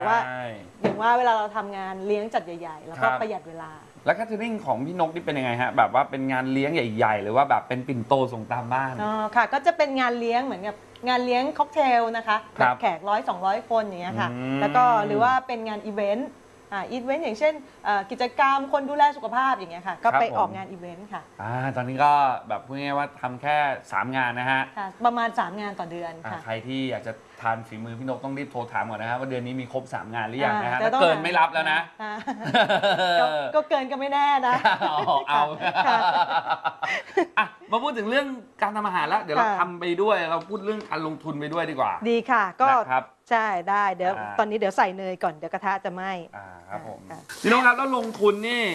ว่าอย่างว่าเวลาเราทำงานเลี้ยงจัดใหญ่ๆแล้วก็ประหยัดเวลาแล้วแคทเทอริงของพี่นกนี่เป็นยังไงฮะแบบว่าเป็นงานเลี้ยงใหญ่ๆหรือว่าแบบเป็นปิ่นโตส่งตามบ้านอ๋อค่ะก็จะเป็นงานเลี้ยงเหมือนกับงานเลี้ยงค็อกเทลนะคะแบบแขก100-200 คนอย่างเงี้ยค่ะแล้วก็หรือว่าเป็นงานอีเวนต์อีเวนต์อย่างเช่นกิจกรรมคนดูแลสุขภาพอย่างเงี้ยค่ะก็ไปออกงานอีเวนต์ค่ะตอนนี้ก็แบบพูดง่ายๆว่าทำแค่3 งานนะฮะประมาณ3 งานต่อเดือนค่ะใครที่อยากจะทานฝีมือพี่นกต้องรีบโทรถามก่อนนะฮะว่าเดือนนี้มีครบ3 งานหรือยังนะฮะถ้าเกินไม่รับแล้วนะก็เกินก็ไม่แน่นะเอามาพูดถึงเรื่องการทำอาหารแล้วเดี๋ยวเราทำไปด้วยเราพูดเรื่องการลงทุนไปด้วยดีกว่าดีค่ะก็ใช่ได้เดี๋ยวตอนนี้เดี๋ยวใส่เนยก่อนเดี๋ยวกระทะจะไหม้ครับผมพี่นกครับแล้วลงทุนนี่